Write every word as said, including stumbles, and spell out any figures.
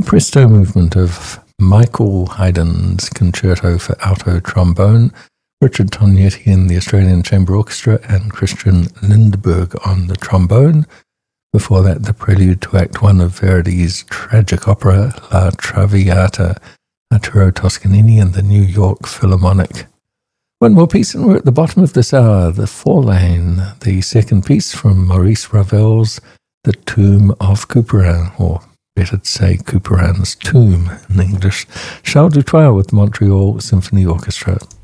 presto movement of Michael Haydn's Concerto for Alto Trombone, Richard Tognetti in the Australian Chamber Orchestra, and Christian Lindberg on the trombone. Before that, the prelude to Act One of Verdi's tragic opera La Traviata, Arturo Toscanini and the New York Philharmonic. One more piece and we're at the bottom of this hour, the Four-Lane, the second piece from Maurice Ravel's The Tomb of Couperin, or better to say Couperin's Tomb in English. Charles Dutoit with the Montreal Symphony Orchestra.